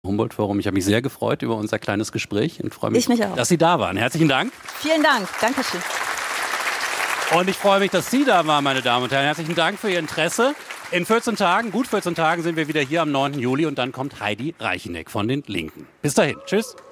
Humboldt-Forum. Ich habe mich sehr gefreut über unser kleines Gespräch und freue mich, auch, dass Sie da waren. Herzlichen Dank. Vielen Dank. Dankeschön. Und ich freue mich, dass Sie da waren, meine Damen und Herren. Herzlichen Dank für Ihr Interesse. In 14 Tagen, gut 14 Tagen, sind wir wieder hier am 9. Juli und dann kommt Heidi Reicheneck von den Linken. Bis dahin. Tschüss.